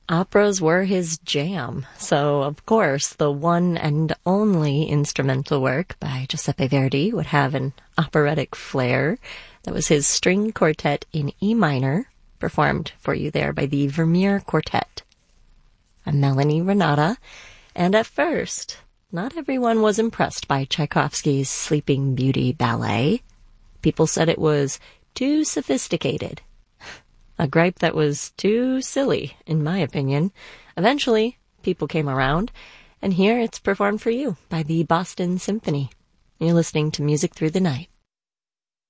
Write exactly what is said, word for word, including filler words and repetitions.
Operas were his jam, so of course the one and only instrumental work by Giuseppe Verdi would have an operatic flair. That was his string quartet in E minor, performed for you there by the Vermeer Quartet. I'm Melanie Renata, and at first, not everyone was impressed by Tchaikovsky's Sleeping Beauty ballet. People said it was too sophisticated. A gripe that was too silly, in my opinion. Eventually, people came around, and here it's performed for you by the Boston Symphony. You're listening to Music Through the Night.